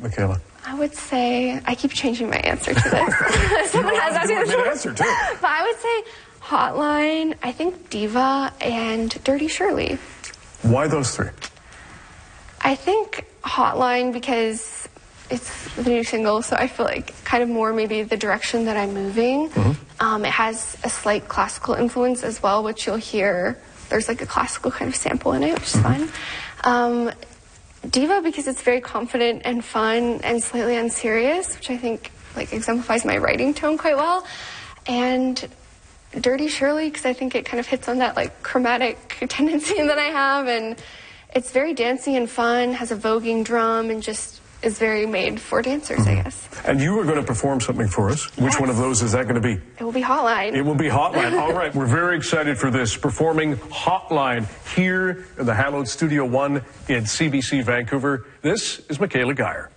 Michaela? I would say, I keep changing my answer to this. Someone has asked me this. Answer too. But I would say Hotline, I think Diva, and Dirty Shirley. Why those three? I think Hotline because it's the new single, so I feel like kind of more maybe the direction that I'm moving. It has a slight classical influence as well, which you'll hear. There's like a classical kind of sample in it, which is fun. Diva because it's very confident and fun and slightly unserious, which I think like exemplifies my writing tone quite well. And Dirty Shirley because I think it kind of hits on that like chromatic tendency that I have, and it's very dancey and fun, has a voguing drum, and just is very made for dancers, I guess. And you are going to perform something for us. Which one of those is that going to be? It will be Hotline. It will be Hotline. All right, we're very excited for this. Performing Hotline here in the hallowed Studio One in CBC Vancouver. This is Michaela Geyer.